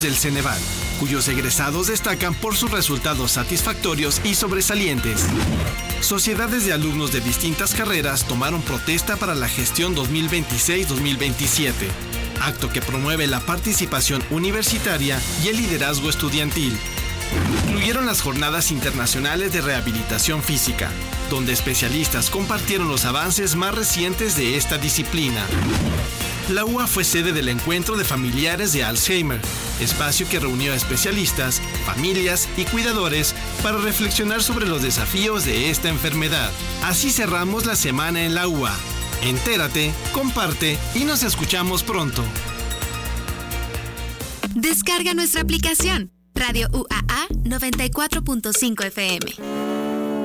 del Ceneval, cuyos egresados destacan por sus resultados satisfactorios y sobresalientes. Sociedades de alumnos de distintas carreras tomaron protesta para la gestión 2026-2027, acto que promueve la participación universitaria y el liderazgo estudiantil. Incluyeron las jornadas internacionales de rehabilitación física, donde especialistas compartieron los avances más recientes de esta disciplina. La UA fue sede del encuentro de familiares de Alzheimer, espacio que reunió a especialistas, familias y cuidadores para reflexionar sobre los desafíos de esta enfermedad. Así cerramos la semana en la UA. Entérate, comparte y nos escuchamos pronto. Descarga nuestra aplicación, Radio UAA 94.5 FM.